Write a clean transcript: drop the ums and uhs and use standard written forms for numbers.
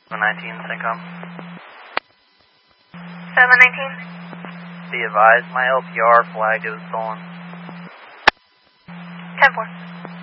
719, Syncom. 719. Be advised, my LPR flag is stolen. 10-4.